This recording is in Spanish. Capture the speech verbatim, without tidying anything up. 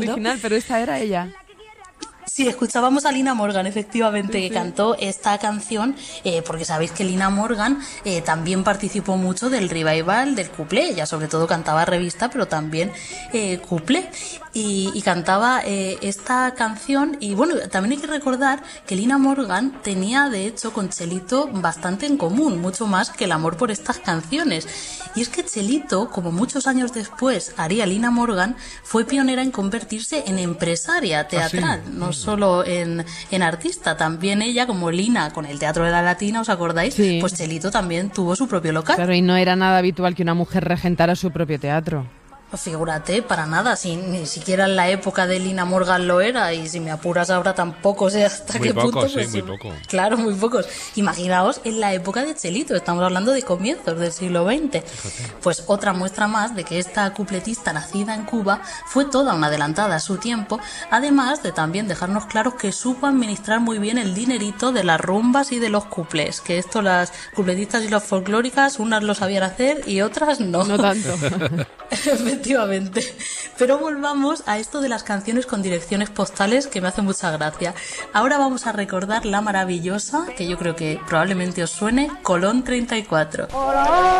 original, pero esta era ella. Sí, escuchábamos a Lina Morgan, efectivamente, sí, sí. que cantó esta canción, eh, porque sabéis que Lina Morgan eh, también participó mucho del revival del cuplé. Ella sobre todo cantaba revista, pero también eh, cuplé. Y, y cantaba eh, esta canción. Y bueno, también hay que recordar que Lina Morgan tenía, de hecho, con Chelito bastante en común, mucho más que el amor por estas canciones. Y es que Chelito, como muchos años después haría Lina Morgan, fue pionera en convertirse en empresaria teatral, ¿Ah, sí? no solo en, en artista. También ella, como Lina con el Teatro de la Latina, ¿os acordáis? Sí. Pues Chelito también tuvo su propio local. Claro, y no era nada habitual que una mujer regentara su propio teatro. Figúrate, para nada, si ni siquiera en la época de Lina Morgan lo era, y si me apuras ahora tampoco sé hasta muy qué poco, punto. Sí, pues, muy poco. Claro, muy pocos. Imaginaos en la época de Chelito, estamos hablando de comienzos del siglo veinte. Fíjate. Pues otra muestra más de que esta cupletista nacida en Cuba fue toda una adelantada a su tiempo, además de también dejarnos claro que supo administrar muy bien el dinerito de las rumbas y de los cuplés, que esto las cupletistas y las folclóricas, unas lo sabían hacer y otras no. No tanto. Efectivamente. Pero volvamos a esto de las canciones con direcciones postales, que me hace mucha gracia. Ahora vamos a recordar la maravillosa, que yo creo que probablemente os suene, Colón treinta y cuatro.